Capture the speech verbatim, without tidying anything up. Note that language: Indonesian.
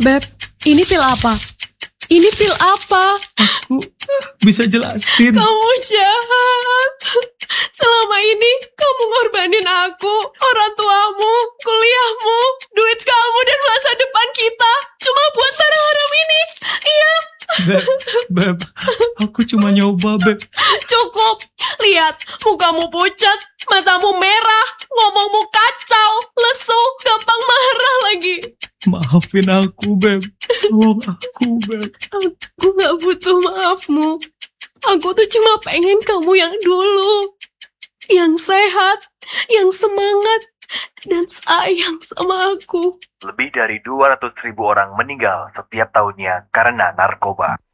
Beb, ini pil apa? Ini pil apa? Aku bisa jelasin. Kamu jahat. Selama ini kamu ngorbanin aku, orang tuamu, kuliahmu, duit kamu, dan masa depan kita cuma buat barang haram ini. Iya. Beb, Beb, aku cuma nyoba, Beb. Cukup. Lihat, mukamu pucat, matamu merah, ngomongmu kacau, lesu, gampang marah lagi. Maafin aku, Beb. Tolong aku, Beb. Aku gak butuh maafmu. Aku tuh cuma pengen kamu yang dulu, yang sehat, yang semangat, dan sayang sama aku. Lebih dari dua ratus ribu orang meninggal setiap tahunnya karena narkoba.